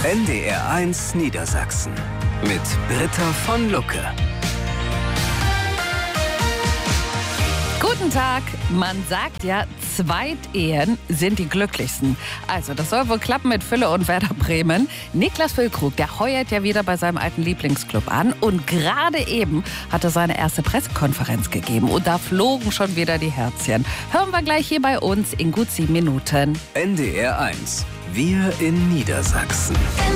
NDR1 Niedersachsen mit Britta von Lucke. Guten Tag. Man sagt ja, Zweitehen sind die glücklichsten. Also, das soll wohl klappen mit Fülle und Werder Bremen. Niklas Füllkrug, der heuert ja wieder bei seinem alten Lieblingsclub an. Und gerade eben hat er seine erste Pressekonferenz gegeben. Und da flogen schon wieder die Herzchen. Hören wir gleich hier bei uns in gut 7 Minuten. NDR1. Wir in Niedersachsen.